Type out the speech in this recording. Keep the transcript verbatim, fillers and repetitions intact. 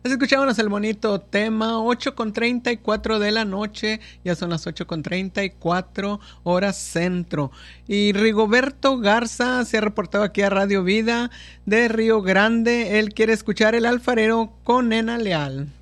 Pues escuchábamos el bonito tema, ocho con treinta y cuatro de la noche, ya son las ocho con treinta y cuatro horas centro. Y Rigoberto Garza se ha reportado aquí a Radio Vida de Río Grande. Él quiere escuchar El Alfarero con Nena Leal.